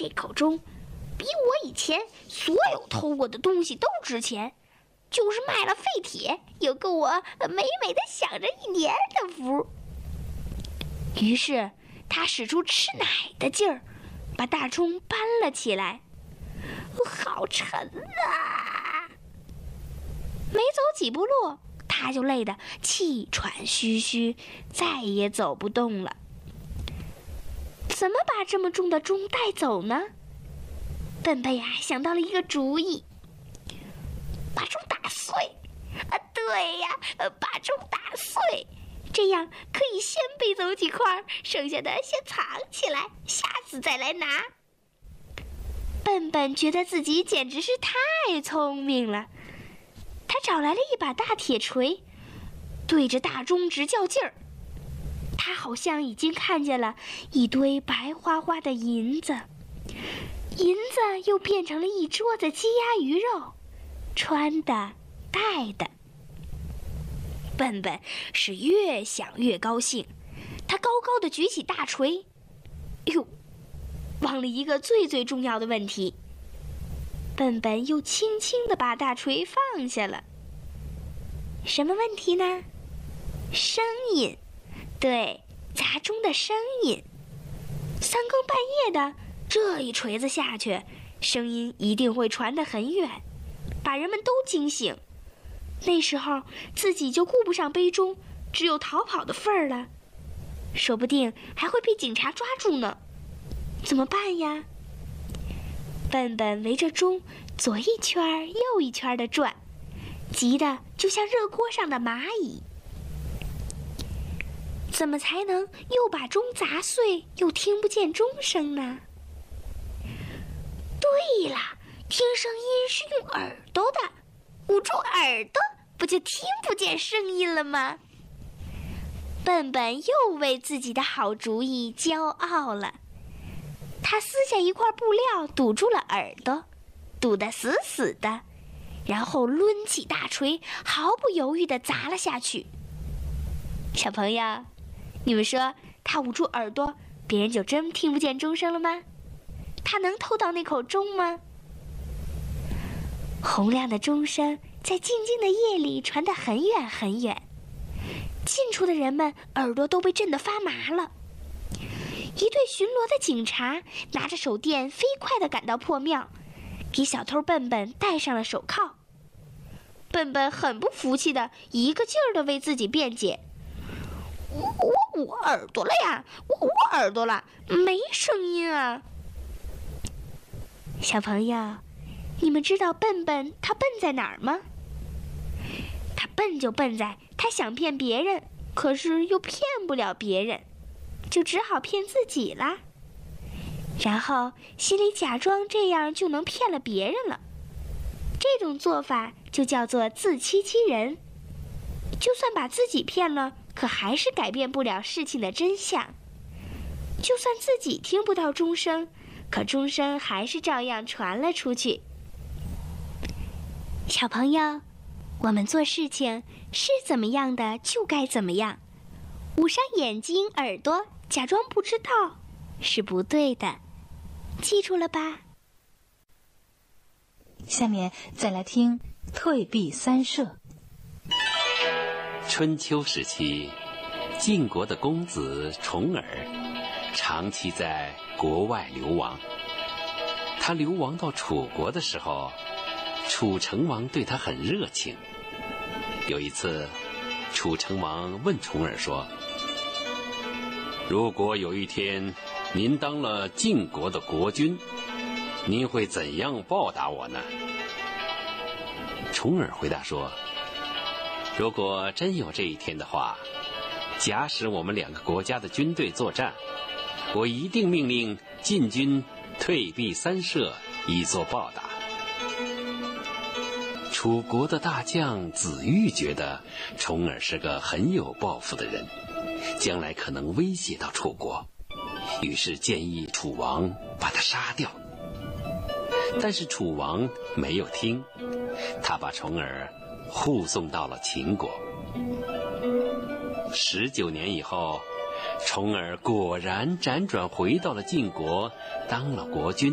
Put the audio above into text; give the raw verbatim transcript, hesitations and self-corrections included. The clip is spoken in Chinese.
这口钟比我以前所有偷过的东西都值钱，就是卖了废铁，也够我美美的享着一年的福。于是他使出吃奶的劲儿，把大钟搬了起来。好沉啊！没走几步路，他就累得气喘吁吁，再也走不动了。怎么把这么重的钟带走呢？笨笨呀想到了一个主意，把钟打碎。啊，对呀，把钟打碎，这样可以先背走几块，剩下的先藏起来，下次再来拿。笨笨觉得自己简直是太聪明了，他找来了一把大铁锤，对着大钟直较劲儿。他好像已经看见了一堆白花花的银子，银子又变成了一桌子鸡鸭鱼肉，穿的戴的。笨笨是越想越高兴，他高高的举起大锤，哟，忘了一个最最重要的问题。笨笨又轻轻地把大锤放下了。什么问题呢？声音，对，砸钟的声音。三更半夜的，这一锤子下去，声音一定会传得很远，把人们都惊醒。那时候自己就顾不上背钟，只有逃跑的份儿了，说不定还会被警察抓住呢。怎么办呀？笨笨围着钟左一圈右一圈地转，急得就像热锅上的蚂蚁。怎么才能又把钟砸碎，又听不见钟声呢？对了，听声音是用耳朵的，捂住耳朵不就听不见声音了吗？笨笨又为自己的好主意骄傲了。他撕下一块布料堵住了耳朵，堵得死死的，然后抡起大锤，毫不犹豫地砸了下去。小朋友，你们说他捂住耳朵，别人就真听不见钟声了吗？他能偷到那口钟吗？洪亮的钟声在静静的夜里传得很远很远，近处的人们耳朵都被震得发麻了。一队巡逻的警察拿着手电飞快地赶到破庙，给小偷笨笨戴上了手铐。笨笨很不服气的一个劲儿地为自己辩解：我我我耳朵了呀，我我耳朵了，没声音啊。小朋友，你们知道笨笨他笨在哪儿吗？他笨就笨在他想骗别人，可是又骗不了别人，就只好骗自己啦。然后心里假装这样就能骗了别人了。这种做法就叫做自欺欺人。就算把自己骗了，可还是改变不了事情的真相。就算自己听不到钟声，可钟声还是照样传了出去。小朋友，我们做事情是怎么样的就该怎么样，捂上眼睛耳朵假装不知道是不对的，记住了吧？ 下面再来听退避三舍。 春秋时期，晋国的公子重耳长期在国外流亡。他流亡到楚国的时候，楚成王对他很热情。有一次，楚成王问重耳说：如果有一天您当了晋国的国君，您会怎样报答我呢？重耳回答说：如果真有这一天的话，假使我们两个国家的军队作战，我一定命令晋军退避三舍，以作报答。楚国的大将子玉觉得重耳是个很有抱负的人，将来可能威胁到楚国，于是建议楚王把他杀掉。但是楚王没有听，他把重耳护送到了秦国。十九年以后，重耳果然辗转回到了晋国，当了国君。